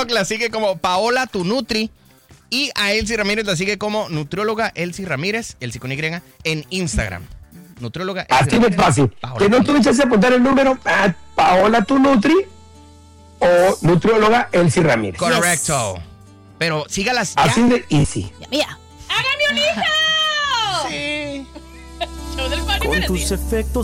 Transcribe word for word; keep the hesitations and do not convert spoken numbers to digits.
TikTok la sigue como Paola Tu Nutri. Y a Elsie Ramírez la sigue como nutrióloga Elsie Ramírez, Elsie con Y, en Instagram. Nutrióloga Elsie Así de Ramírez, fácil. Paola Que no tuviste que apuntar el número a Paola Tu Nutri o nutrióloga Elsie Ramírez. Correcto. Yes. Pero sígalas ya. Así de easy. Mira. ¡Hágame un hijo! Sí. Show del Pari Con tus efectos